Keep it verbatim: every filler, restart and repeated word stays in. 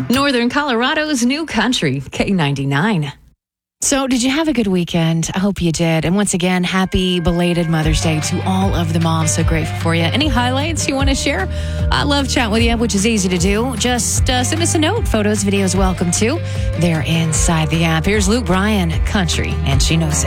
Northern Colorado's new country, K ninety-nine. So, did you have a good weekend? I hope you did. And once again, happy belated Mother's Day to all of the moms. So grateful for you. Any highlights you want to share? I love chatting with you, which is easy to do. Just uh, send us a note. Photos, videos, welcome to. They're inside the app. Here's Luke Bryan, Country, and she knows it.